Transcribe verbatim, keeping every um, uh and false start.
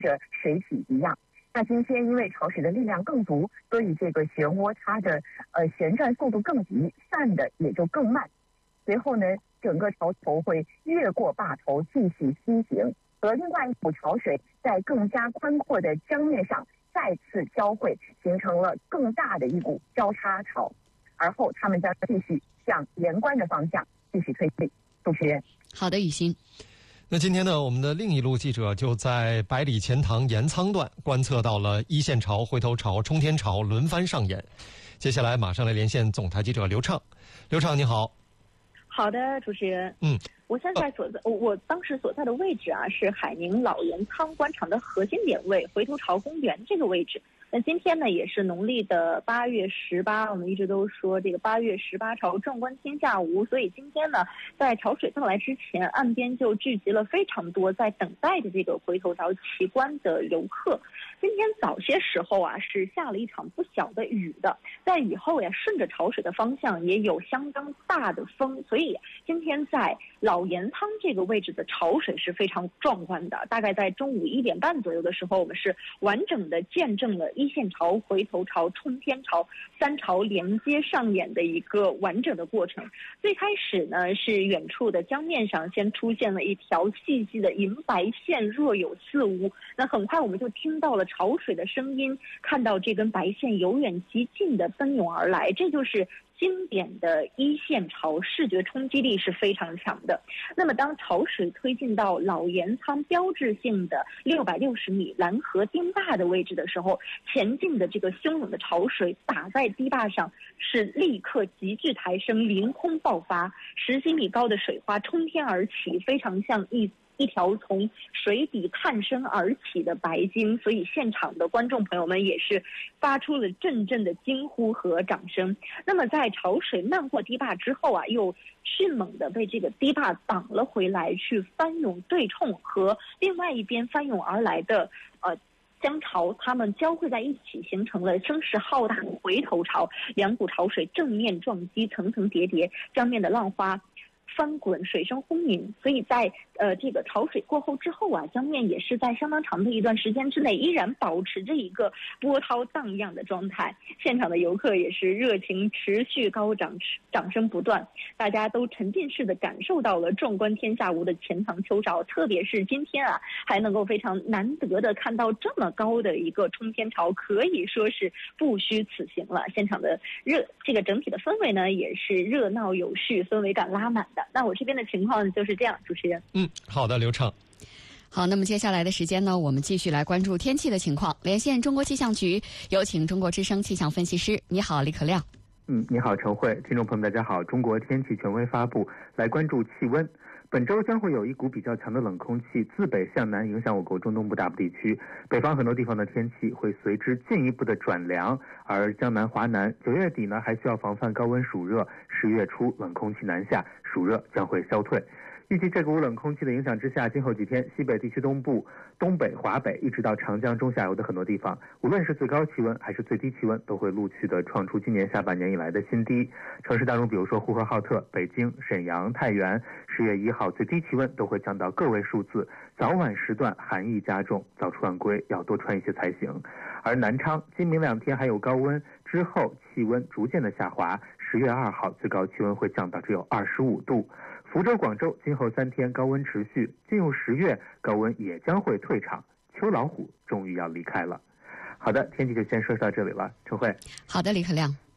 着水体一样。那今天因为潮水的力量更足，所以这个漩涡它的呃旋转速度更急，散的也就更慢。随后呢，整个潮头会越过坝头继续西行，和另外一股潮水在更加宽阔的江面上再次交汇，形成了更大的一股交叉潮。而后他们将继续向盐关的方向继续推进。主持人， 好的，雨欣。 那今天呢，我们的另一路记者就在百里钱塘盐仓段观测到了一线潮、回头潮、冲天潮轮番上演。接下来马上来连线总台记者刘畅。刘畅你好。 好的，主持人。 嗯， 我现在所在，我我当时所在的位置啊，是海宁老盐仓官场的核心点位，回头潮公园这个位置。那今天呢，也是农历的八月十八，我们一直都说这个八月十八潮，壮观天下无。所以今天呢，在潮水到来之前，岸边就聚集了非常多在等待的这个回头潮奇观的游客。今天早些时候啊，是下了一场不小的雨的，在雨后呀，顺着潮水的方向也有相当大的风，所以今天在老盐仓这个位置的潮水是非常壮观的。大概在中午一点半左右的时候，我们是完整的见证了一线潮、回头潮、冲天潮三潮连接上演的一个完整的过程。最开始呢，是远处的江面上先出现了一条细细的银白线，若有似无。那很快我们就听到了潮水的声音，看到这根白线由远及近的奔涌而来，这就是经典的一线潮，视觉冲击力是非常强的。那么当潮水推进到老盐仓标志性的六百六十米蓝河堤坝的位置的时候，前进的这个汹涌的潮水打在堤坝上，是立刻急剧抬升，凌空爆发，十几米高的水花冲天而起，非常像一一条从水底探身而起的白鲸，所以现场的观众朋友们也是发出了阵阵的惊呼和掌声。那么在潮水漫过堤坝之后啊，又迅猛地被这个堤坝挡了回来，去翻涌对冲，和另外一边翻涌而来的呃江潮，它们交汇在一起，形成了声势浩大的回头潮。两股潮水正面撞击，层层叠叠，江面的浪花翻滚，水声轰鸣。所以在呃这个潮水过后之后啊，江面也是在相当长的一段时间之内依然保持着一个波涛荡漾的状态。现场的游客也是热情持续高涨，掌声不断，大家都沉浸式的感受到了壮观天下无的钱塘秋潮。特别是今天啊，还能够非常难得的看到这么高的一个冲天潮，可以说是不虚此行了。现场的热这个整体的氛围呢，也是热闹有序，氛围感拉满的。那我这边的情况就是这样，主持人。 嗯，好的，刘畅。 好，那么接下来的时间呢，我们继续来关注天气的情况。连线中国气象局，有请中国之声气象分析师。你好，李可亮。 嗯，你好，陈慧，听众朋友们，大家好。中国天气权威发布，来关注气温。本周将会有一股比较强的冷空气自北向南影响我国中东部大部地区，北方很多地方的天气会随之进一步的转凉，而江南、华南九月底呢还需要防范高温暑热，十月初冷空气南下，暑热将会消退。预计这股冷空气的影响之下，今后几天西北地区东部、东北、华北一直到长江中下游的很多地方，无论是最高气温还是最低气温，都会陆续的创出今年下半年以来的新低。城市当中，比如说呼和浩特、北京、沈阳、太原，十月一号最低气温都会降到个位数字，早晚时段寒意加重，早出晚归要多穿一些才行。而南昌、今明两天还有高温，之后气温逐渐的下滑，十月二号最高气温会降到只有二十五度。福州、广州今后三天高温持续，进入十月高温也将会退场，秋老虎终于要离开了。好的，天气就先说到这里了，陈慧。 好的，李可亮。